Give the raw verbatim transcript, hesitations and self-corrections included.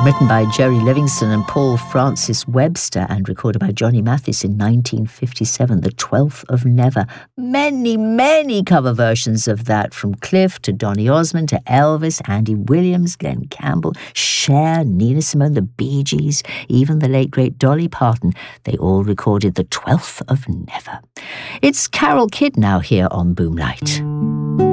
Written by Jerry Livingston and Paul Francis Webster and recorded by Johnny Mathis in nineteen fifty-seven, The Twelfth of Never. Many, many cover versions of that, from Cliff to Donny Osmond to Elvis, Andy Williams, Glenn Campbell, Cher, Nina Simone, the Bee Gees, even the late great Dolly Parton. They all recorded The Twelfth of Never. It's Carol Kidd now here on Boomlight.